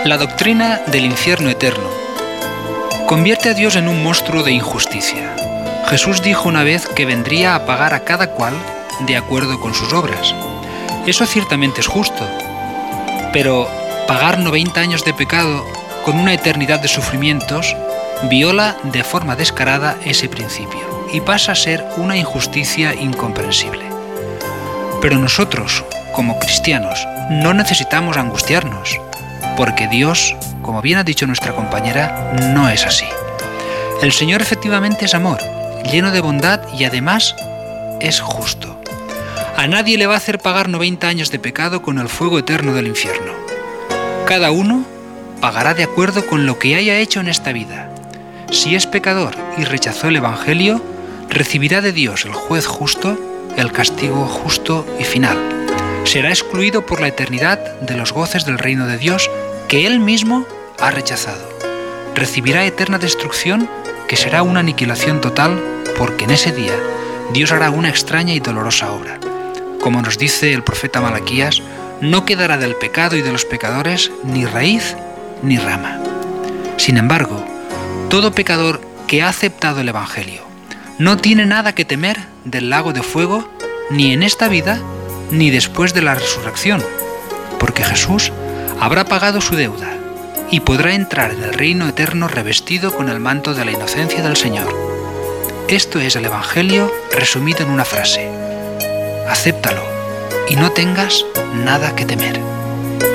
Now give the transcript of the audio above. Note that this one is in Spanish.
La doctrina del infierno eterno convierte a Dios en un monstruo de injusticia. Jesús dijo una vez que vendría a pagar a cada cual de acuerdo con sus obras. Eso ciertamente es justo, pero pagar 90 años de pecado con una eternidad de sufrimientos viola de forma descarada ese principio y pasa a ser una injusticia incomprensible. Pero nosotros, como cristianos, no necesitamos angustiarnos, porque Dios, como bien ha dicho nuestra compañera, no es así. El Señor efectivamente es amor, lleno de bondad y además es justo. A nadie le va a hacer pagar 90 años de pecado con el fuego eterno del infierno. Cada uno pagará de acuerdo con lo que haya hecho en esta vida. Si es pecador y rechazó el Evangelio, recibirá de Dios, el juez justo, el castigo justo y final. Será excluido por la eternidad de los goces del reino de Dios que Él mismo ha rechazado. Recibirá eterna destrucción que será una aniquilación total porque en ese día Dios hará una extraña y dolorosa obra. Como nos dice el profeta Malaquías, no quedará del pecado y de los pecadores ni raíz ni rama. Sin embargo, todo pecador que ha aceptado el Evangelio no tiene nada que temer del lago de fuego ni en esta vida ni después de la resurrección, porque Jesús habrá pagado su deuda y podrá entrar en el reino eterno revestido con el manto de la inocencia del Señor. Esto es el Evangelio resumido en una frase: acéptalo y no tengas nada que temer.